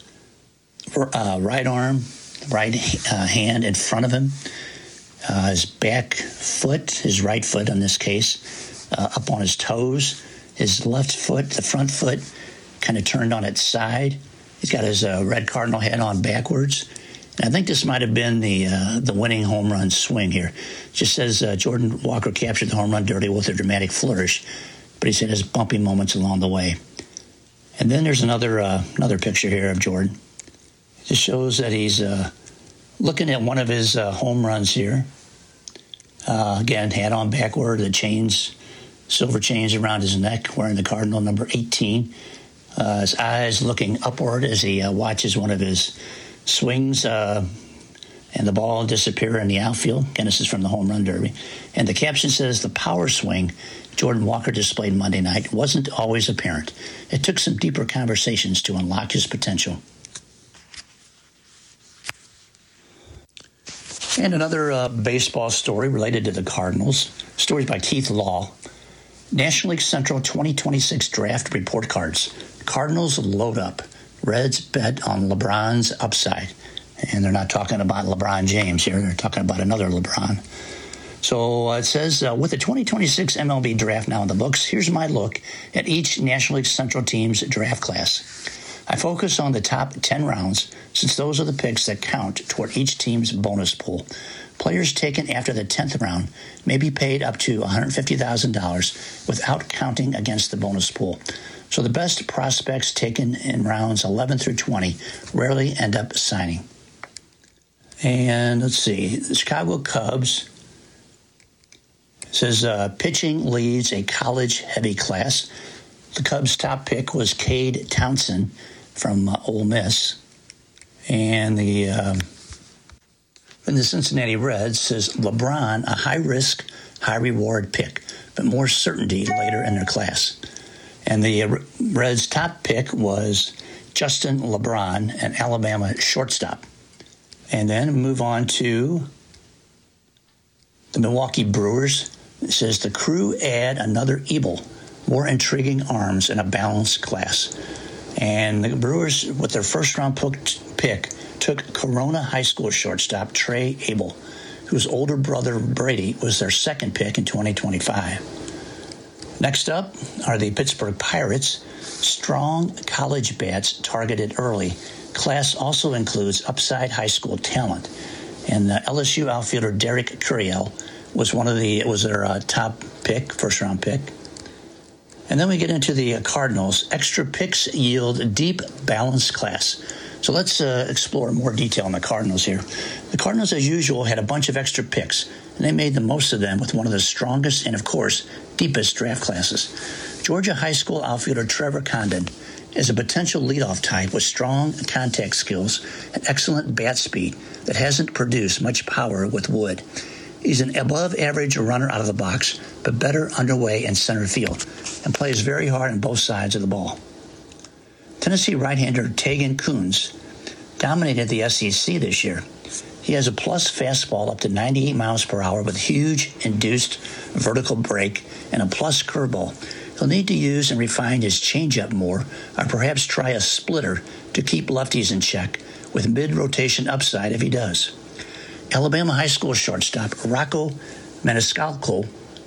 uh, right arm, right uh, hand in front of him, uh, his back foot, his right foot in this case, uh, up on his toes, his left foot, the front foot, kind of turned on its side. He's got his uh, red cardinal hat on backwards. And I think this might have been the uh, the winning home run swing here. It just says uh, Jordan Walker captured the home run derby with a dramatic flourish, but he said his bumpy moments along the way. And then there's another uh, another picture here of Jordan. It shows that he's uh, Looking at one of his uh, home runs here. Uh, again, hat on backward, the chains, silver chains around his neck, wearing the Cardinal number eighteen. Uh, his eyes looking upward as he uh, watches one of his swings uh, and the ball disappear in the outfield. Again, this is from the Home Run Derby. And the caption says, the power swing Jordan Walker displayed Monday night wasn't always apparent. It took some deeper conversations to unlock his potential. And another uh, baseball story related to the Cardinals. Stories by Keith Law. National League Central twenty twenty-six Draft Report Cards. Cardinals load up. Reds bet on LeBron's upside. And they're not talking about LeBron James here. They're talking about another LeBron. So uh, it says, uh, with the twenty twenty-six M L B draft now in the books, here's my look at each National League Central team's draft class. I focus on the top ten rounds, since those are the picks that count toward each team's bonus pool. Players taken after the tenth round may be paid up to one hundred fifty thousand dollars without counting against the bonus pool. So the best prospects taken in rounds eleven through twenty rarely end up signing. And let's see, the Chicago Cubs says uh, pitching leads a college-heavy class. The Cubs' top pick was Cade Townsend from uh, Ole Miss. And the um, and the Cincinnati Reds says LeBron, a high-risk, high-reward pick, but more certainty later in their class. And the uh, Reds' top pick was Justin LeBron, an Alabama shortstop. And then move on to the Milwaukee Brewers. It says the crew add another Ebel, more intriguing arms in a balanced class. And the Brewers, with their first-round pick, took Corona High School shortstop Trey Abel, whose older brother Brady was their second pick in twenty twenty-five. Next up are the Pittsburgh Pirates. Strong college bats targeted early. Class also includes upside high school talent. And the L S U outfielder Derek Curiel was one of the was their uh, top pick, first-round pick. And then we get into the Cardinals. Extra picks yield deep, balanced class. So let's uh, explore more detail on the Cardinals here. The Cardinals, as usual, had a bunch of extra picks, and they made the most of them with one of the strongest and, of course, deepest draft classes. Georgia high school outfielder Trevor Condon is a potential leadoff type with strong contact skills and excellent bat speed that hasn't produced much power with wood. He's an above-average runner out of the box, but better underway in center field, and plays very hard on both sides of the ball. Tennessee right-hander Tegan Kuhns dominated the S E C this year. He has a plus fastball up to ninety-eight miles per hour with huge induced vertical break and a plus curveball. He'll need to use and refine his changeup more, or perhaps try a splitter to keep lefties in check with mid-rotation upside if he does. Alabama high school shortstop Rocco Maniscalco,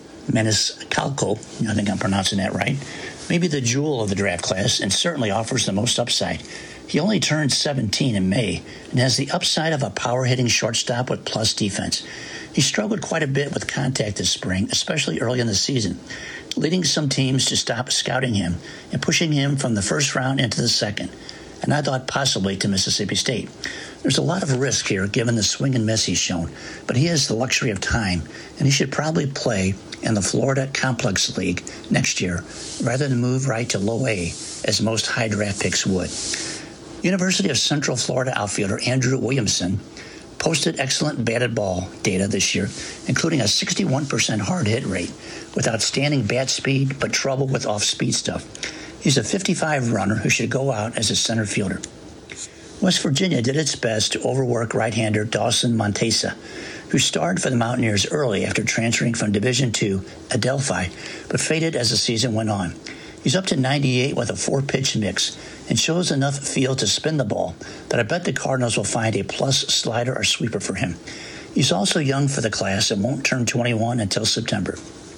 Maniscalco, I think I'm pronouncing that right, may be the jewel of the draft class and certainly offers the most upside. He only turned seventeen in May and has the upside of a power-hitting shortstop with plus defense. He struggled quite a bit with contact this spring, especially early in the season, leading some teams to stop scouting him and pushing him from the first round into the second, and I thought possibly to Mississippi State. There's a lot of risk here given the swing and miss he's shown, but he has the luxury of time, and he should probably play in the Florida Complex League next year rather than move right to low A as most high draft picks would. University of Central Florida outfielder Andrew Williamson posted excellent batted ball data this year, including a sixty-one percent hard hit rate with outstanding bat speed but trouble with off-speed stuff. He's a fifty-five runner who should go out as a center fielder. West Virginia did its best to overwork right-hander Dawson Montesa, who starred for the Mountaineers early after transferring from Division two Adelphi, but faded as the season went on. He's up to ninety-eight with a four-pitch mix and shows enough feel to spin the ball that I bet the Cardinals will find a plus slider or sweeper for him. He's also young for the class and won't turn twenty-one until September.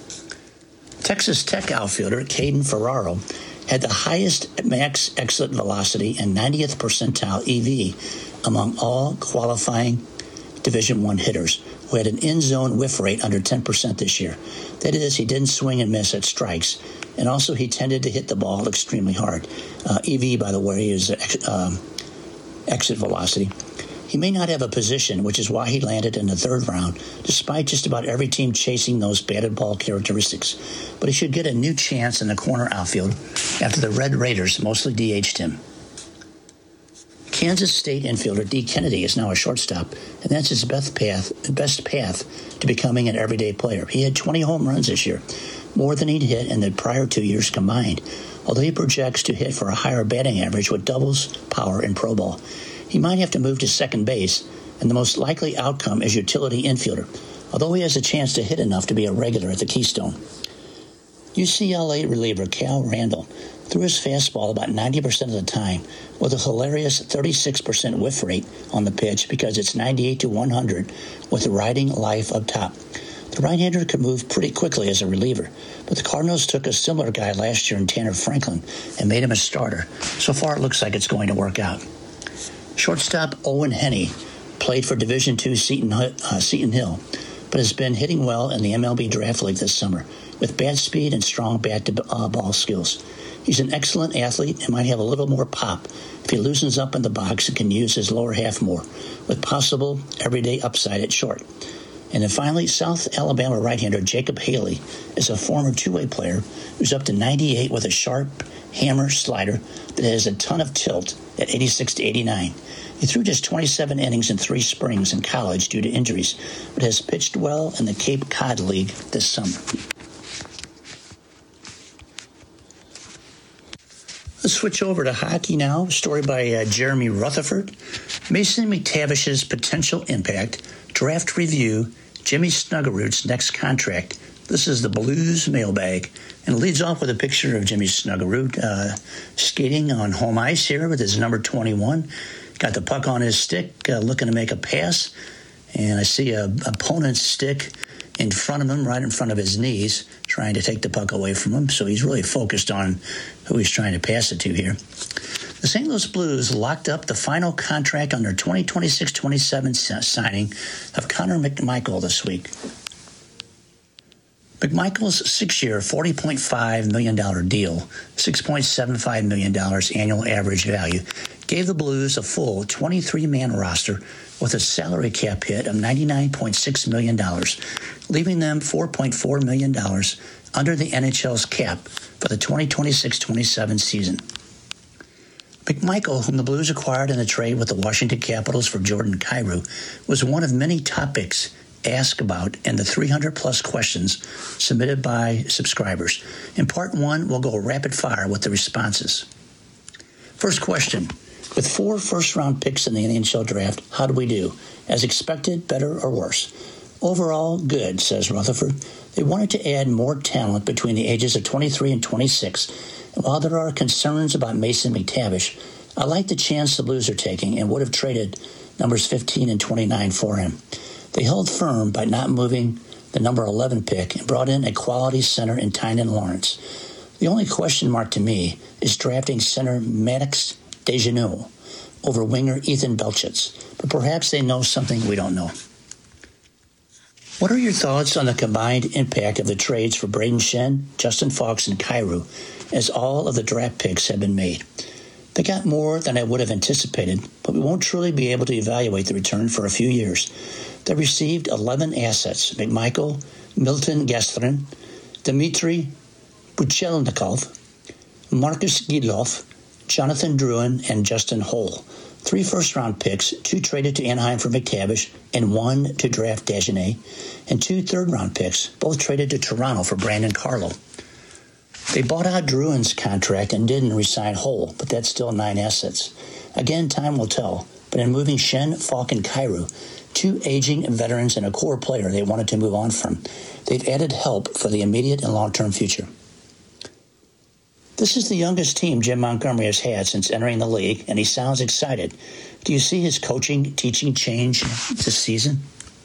Texas Tech outfielder Caden Ferraro had the highest max exit velocity and ninetieth percentile E V among all qualifying Division One hitters, who had an in-zone whiff rate under ten percent this year. That is, he didn't swing and miss at strikes, and also he tended to hit the ball extremely hard. Uh, E V, by the way, is uh, exit velocity. He may not have a position, which is why he landed in the third round, despite just about every team chasing those batted ball characteristics. But he should get a new chance in the corner outfield after the Red Raiders mostly D H'd him. Kansas State infielder Dee Kennedy is now a shortstop, and that's his best path, best path to becoming an everyday player. He had twenty home runs this year, more than he'd hit in the prior two years combined, although he projects to hit for a higher batting average with doubles power in pro ball. He might have to move to second base, and the most likely outcome is utility infielder, although he has a chance to hit enough to be a regular at the Keystone. U C L A reliever Cal Randall threw his fastball about ninety percent of the time with a hilarious thirty-six percent whiff rate on the pitch because it's ninety-eight to one hundred with riding life up top. The right-hander could move pretty quickly as a reliever, but the Cardinals took a similar guy last year in Tanner Franklin and made him a starter. So far, it looks like it's going to work out. Shortstop Owen Henney played for Division two Seton, uh, Seton Hill, but has been hitting well in the M L B Draft League this summer with bat speed and strong bat-to-ball skills. He's an excellent athlete and might have a little more pop if he loosens up in the box and can use his lower half more, with possible everyday upside at short. And then finally, South Alabama right-hander Jacob Haley is a former two-way player who's up to ninety-eight with a sharp hammer slider that has a ton of tilt at eighty-six to eighty-nine. He threw just twenty-seven innings in three springs in college due to injuries, but has pitched well in the Cape Cod League this summer. Let's switch over to hockey now. A story by uh, Jeremy Rutherford. Mason McTavish's potential impact, draft review, Jimmy Snuggerud's next contract. This is the Blues mailbag, and it leads off with a picture of Jimmy Snuggerud uh, skating on home ice here with his number twenty-one. Got the puck on his stick, uh, looking to make a pass, and I see a opponent's stick in front of him, right in front of his knees, trying to take the puck away from him. So he's really focused on who he's trying to pass it to here. The Saint Louis Blues locked up the final contract on their twenty twenty-six twenty-seven signing of Connor McMichael this week. McMichael's six-year, forty point five million dollars deal, six point seven five million dollars annual average value, gave the Blues a full twenty-three man roster with a salary cap hit of ninety-nine point six million dollars, leaving them four point four million dollars under the N H L's cap for the twenty twenty-six twenty-seven season. McMichael, whom the Blues acquired in a trade with the Washington Capitals for Jordan Kyrou, was one of many topics asked about in the three hundred plus questions submitted by subscribers. In part one, we'll go rapid fire with the responses. First question. With four first-round picks in the N H L draft, how do we do? As expected, better or worse? Overall, good, says Rutherford. They wanted to add more talent between the ages of twenty-three and twenty-six. And while there are concerns about Mason McTavish, I like the chance the Blues are taking and would have traded numbers fifteen and twenty-nine for him. They held firm by not moving the number eleven pick and brought in a quality center in Tynan Lawrence. The only question mark to me is drafting center Maddox Dejeuneux over winger Ethan Belchitz, but perhaps they know something we don't know. What are your thoughts on the combined impact of the trades for Braden Shen, Justin Fox, and Kyrou, as all of the draft picks have been made? They got more than I would have anticipated, but we won't truly be able to evaluate the return for a few years. They received eleven assets: McMichael, Milton Gestrin, Dmitry Buchelnikov, Marcus Gidloff, Jonathan Drouin, and Justin Holl. Three first-round picks, two traded to Anaheim for McTavish, and one to draft Dagenet, and two third-round picks, both traded to Toronto for Brandon Carlo. They bought out Drouin's contract and didn't re-sign Holl, but that's still nine assets. Again, time will tell, but in moving Shen, Falk, and Kyrou, two aging veterans and a core player they wanted to move on from, they've added help for the immediate and long-term future. This is the youngest team Jim Montgomery has had since entering the league, and he sounds excited. Do you see his coaching, teaching change this season?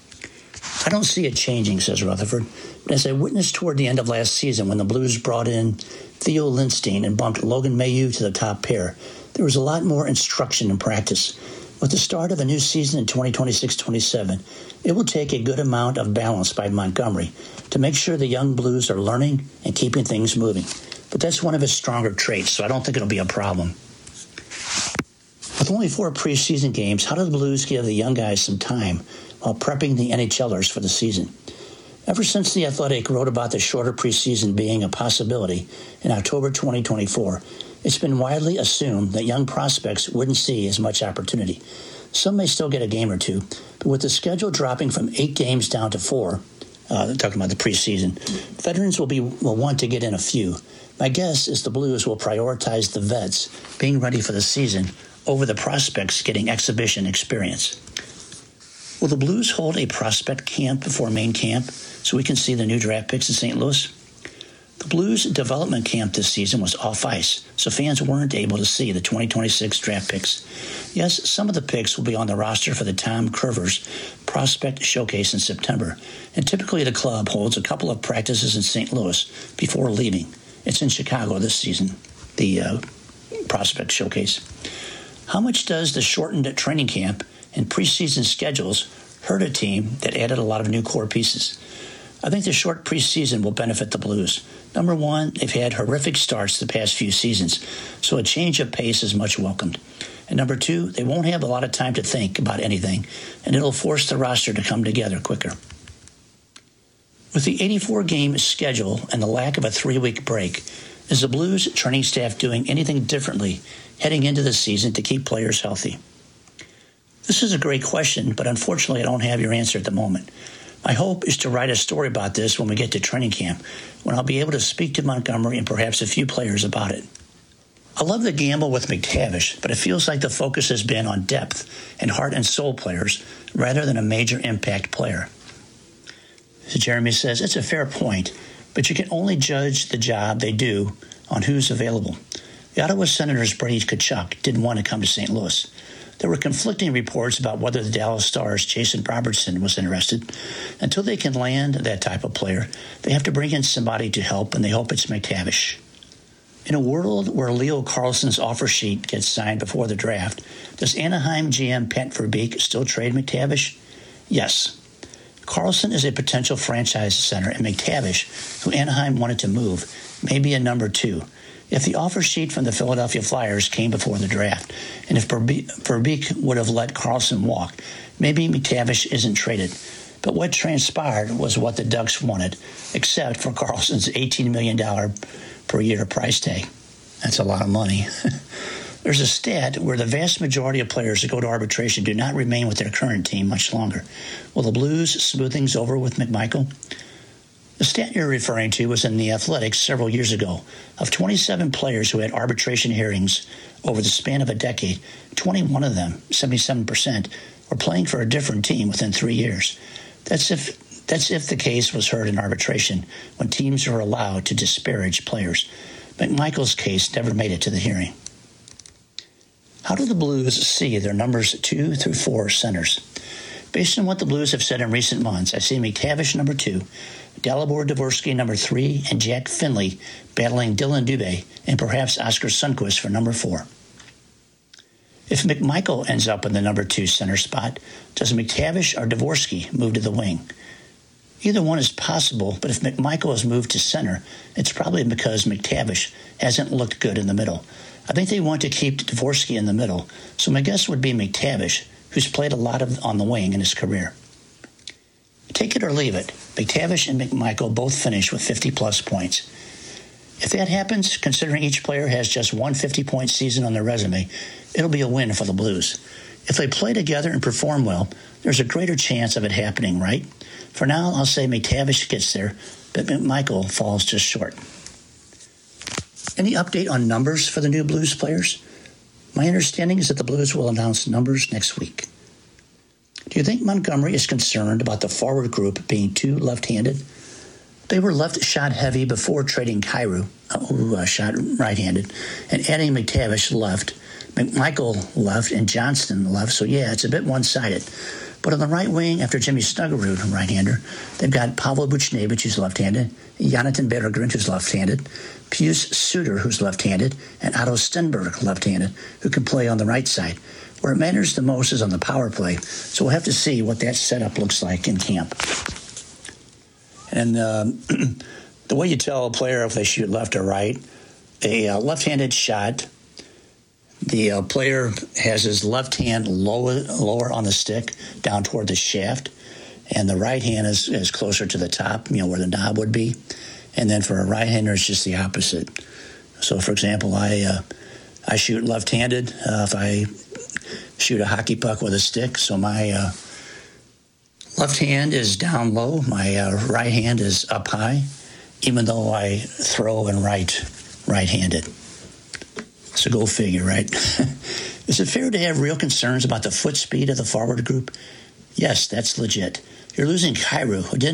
I don't see it changing, says Rutherford, but as I witnessed toward the end of last season when the Blues brought in Theo Lindstein and bumped Logan Mailloux to the top pair, there was a lot more instruction in practice. With the start of a new season in twenty twenty-six twenty-seven, it will take a good amount of balance by Montgomery to make sure the young Blues are learning and keeping things moving. But that's one of his stronger traits, so I don't think it'll be a problem. With With only four preseason games, how do the Blues give the young guys some time while prepping the NHLers for the season? Ever since The Athletic wrote about the shorter preseason being a possibility in October twenty twenty-four, it's been widely assumed that young prospects wouldn't see as much opportunity. Some may still get a game or two, but with the schedule dropping from eight games down to four, uh, talking about the preseason, veterans will be will want to get in a few. My guess is the Blues will prioritize the vets being ready for the season over the prospects getting exhibition experience. Will the Blues hold a prospect camp before main camp so we can see the new draft picks in Saint Louis? The Blues development camp this season was off ice, so fans weren't able to see the twenty twenty-six draft picks. Yes, some of the picks will be on the roster for the Tom Curvers Prospect Showcase in September, and typically the club holds a couple of practices in Saint Louis before leaving. It's in Chicago this season, the uh, Prospect Showcase. How much does the shortened training camp and preseason schedules hurt a team that added a lot of new core pieces? I think the short preseason will benefit the Blues. Number one, they've had horrific starts the past few seasons, so a change of pace is much welcomed. And number two, they won't have a lot of time to think about anything, and it'll force the roster to come together quicker. With the eighty-four game schedule and the lack of a three-week break, is the Blues training staff doing anything differently heading into the season to keep players healthy? This is a great question, but unfortunately I don't have your answer at the moment. My hope is to write a story about this when we get to training camp, when I'll be able to speak to Montgomery and perhaps a few players about it. I love the gamble with McTavish, but it feels like the focus has been on depth and heart and soul players rather than a major impact player. As Jeremy says, it's a fair point, but you can only judge the job they do on who's available. The Ottawa Senators' Brady Tkachuk didn't want to come to Saint Louis. There were conflicting reports about whether the Dallas Stars' Jason Robertson was interested. Until they can land that type of player, they have to bring in somebody to help, and they hope it's McTavish. In a world where Leo Carlsson's offer sheet gets signed before the draft, does Anaheim G M Pat Verbeek still trade McTavish? Yes. Carlsson is a potential franchise center, and McTavish, who Anaheim wanted to move, may be a number two. If the offer sheet from the Philadelphia Flyers came before the draft, and if Verbeek would have let Carlsson walk, maybe McTavish isn't traded. But what transpired was what the Ducks wanted, except for Carlsson's eighteen million dollars per year price tag. That's a lot of money. There's a stat where the vast majority of players that go to arbitration do not remain with their current team much longer. Will the Blues smooth things over with McMichael? The stat you're referring to was in The Athletic several years ago. Of twenty-seven players who had arbitration hearings over the span of a decade, twenty-one of them, seventy-seven percent, were playing for a different team within three years. That's if that's if the case was heard in arbitration, when teams are allowed to disparage players. McMichael's case never made it to the hearing. How do the Blues see their numbers two through four centers? Based on what the Blues have said in recent months, I see McTavish number two, Dalibor Dvorsky number three, and Jack Finley battling Dylan Dubé and perhaps Oscar Sundqvist for number four. If McMichael ends up in the number two center spot, does McTavish or Dvorsky move to the wing? Either one is possible, but if McMichael is moved to center, it's probably because McTavish hasn't looked good in the middle. I think they want to keep Dvorsky in the middle, so my guess would be McTavish, who's played a lot of on the wing in his career. Take it or leave it, McTavish and McMichael both finished with fifty-plus points. If that happens, considering each player has just one fifty-point season on their resume, it'll be a win for the Blues. If they play together and perform well, there's a greater chance of it happening, right? For now, I'll say McTavish gets there, but McMichael falls just short. Any update on numbers for the new Blues players? My understanding is that the Blues will announce numbers next week. Do you think Montgomery is concerned about the forward group being too left-handed? They were left shot heavy before trading Kyrou, who uh, shot right-handed, and adding McTavish left, McMichael left, and Johnston left. So yeah, it's a bit one-sided. But on the right wing, after Jimmy Snuggerud, right-hander, they've got Pavel Buchnevich, who's left-handed, Jonathan Berggren, who's left-handed, Pius Suter, who's left-handed, and Otto Stenberg, left-handed, who can play on the right side. Where it matters the most is on the power play, so we'll have to see what that setup looks like in camp. And uh, the way you tell a player if they shoot left or right, a uh, left-handed shot The uh, player has his left hand lower, lower on the stick, down toward the shaft, and the right hand is, is closer to the top, you know, where the knob would be. And then for a right-hander, it's just the opposite. So, for example, I uh, I shoot left-handed. Uh, if I shoot a hockey puck with a stick, so my uh, left hand is down low, my uh, right hand is up high, even though I throw and write right-handed. So go figure, right? Is it fair to have real concerns about the foot speed of the forward group? Yes, that's legit. You're losing Kyrou, who didn't